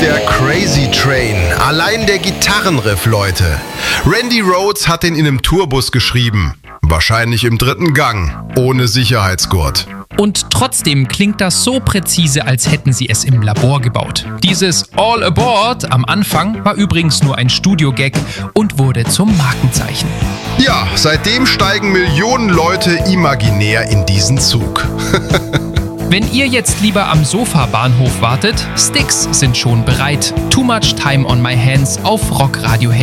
der Crazy Train. Allein der Gitarrenriff, Leute. Randy Rhoads hat ihn in einem Tourbus geschrieben. Wahrscheinlich im 3. Gang, ohne Sicherheitsgurt. Und trotzdem klingt das so präzise, als hätten sie es im Labor gebaut. Dieses All Aboard am Anfang war übrigens nur ein Studio-Gag und wurde zum Markenzeichen. Ja, seitdem steigen Millionen Leute imaginär in diesen Zug. Wenn ihr jetzt lieber am Sofa-Bahnhof wartet, Styx sind schon bereit. Too Much Time on My Hands auf Rock Radio